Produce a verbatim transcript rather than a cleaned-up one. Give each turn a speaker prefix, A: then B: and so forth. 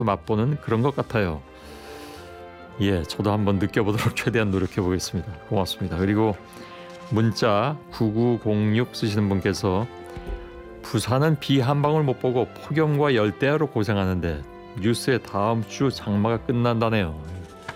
A: 맛보는 그런 것 같아요. 예, 저도 한번 느껴보도록 최대한 노력해 보겠습니다. 고맙습니다. 그리고 문자 구구공육 쓰시는 분께서 부산은 비 한 방울 못 보고 폭염과 열대야로 고생하는데 뉴스에 다음 주 장마가 끝난다네요.